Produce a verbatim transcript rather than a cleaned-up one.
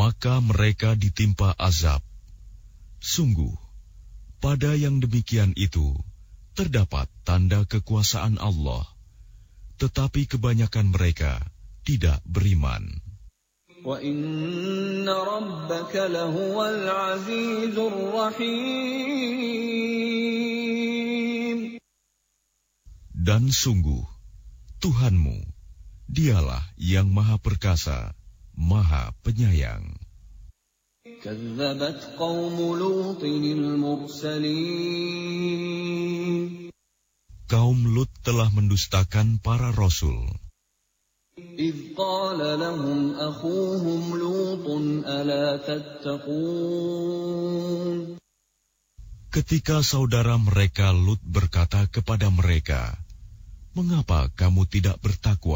maka mereka ditimpa azab. Sungguh, pada yang demikian itu terdapat tanda kekuasaan Allah, tetapi kebanyakan mereka tidak beriman. Wa inna rabbaka lahuwal azizur rahim. Dan sungguh, Tuhanmu, dialah yang maha perkasa, maha penyayang. Kazzabat qaumu Lutin al-mursalin. Kaum Lut telah mendustakan para rasul. إذ قال لهم أخوهم لوط ألا تتقون. Ketika saudara mereka Lut berkata kepada mereka, "Mengapa kamu tidak bertakwa?"